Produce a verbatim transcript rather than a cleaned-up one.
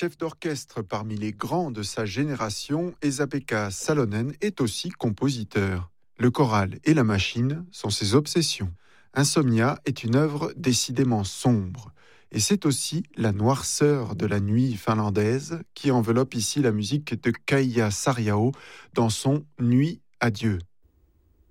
Chef d'orchestre parmi les grands de sa génération, Esa-Pekka Salonen est aussi compositeur. Le choral et la machine sont ses obsessions. Insomnia est une œuvre décidément sombre. Et c'est aussi la noirceur de la nuit finlandaise qui enveloppe ici la musique de Kaija Saariaho dans son Nuit à Dieu.